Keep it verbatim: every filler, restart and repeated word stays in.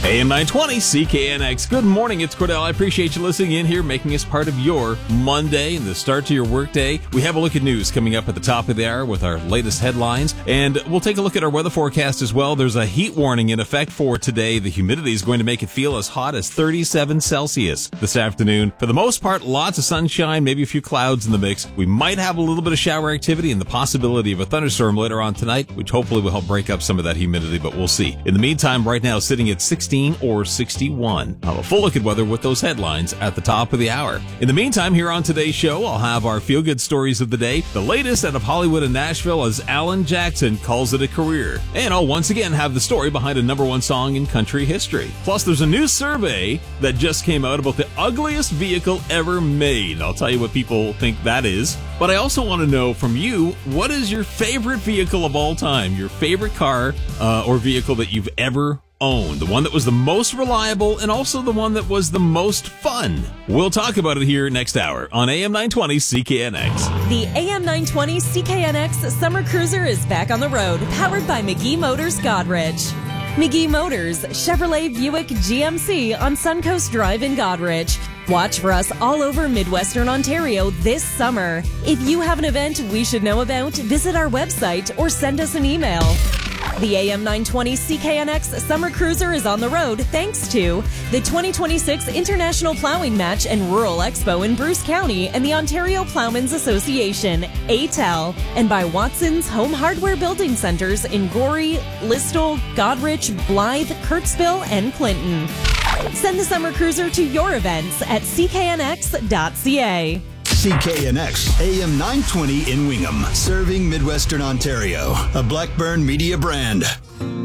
A M nine twenty C K N X. Good morning, it's Cordell. I appreciate you listening in here, making us part of your Monday and the start to your workday. We have a look at news coming up at the top of the hour with our latest headlines, and we'll take a look at our weather forecast as well. There's a heat warning in effect for today. The humidity is going to make it feel as hot as thirty-seven Celsius this afternoon. For the most part, lots of sunshine, maybe a few clouds in the mix. We might have a little bit of shower activity and the possibility of a thunderstorm later on tonight, which hopefully will help break up some of that humidity, but we'll see. In the meantime, right now, sitting at sixteen or sixty-one. I'll have a full look at weather with those headlines at the top of the hour. In the meantime, here on today's show, I'll have our feel-good stories of the day, the latest out of Hollywood and Nashville as Alan Jackson calls it a career. And I'll once again have the story behind a number one song in country history. Plus, there's a new survey that just came out about the ugliest vehicle ever made. I'll tell you what people think that is. But I also want to know from you, what is your favorite vehicle of all time? Your favorite car uh, or vehicle that you've ever owned, the one that was the most reliable and also the one that was the most fun. We'll talk about it here next hour on A M nine twenty C K N X. The A M nine twenty C K N X Summer Cruiser is back on the road, powered by McGee Motors Godrich. McGee Motors, Chevrolet, Buick, G M C on Suncoast Drive in Godrich. Watch for us all over Midwestern Ontario this summer. If you have an event we should know about, visit our website or send us an email. The A M nine twenty C K N X Summer Cruiser is on the road thanks to the twenty twenty-six International Plowing Match and Rural Expo in Bruce County and the Ontario Plowmen's Association, A T E L, and by Watson's Home Hardware Building Centers in Gorey, Listowel, Godrich, Blythe, Kirksville, and Clinton. Send the Summer Cruiser to your events at c k n x dot c a. C K N X, A M nine twenty in Wingham, serving Midwestern Ontario, a Blackburn Media brand.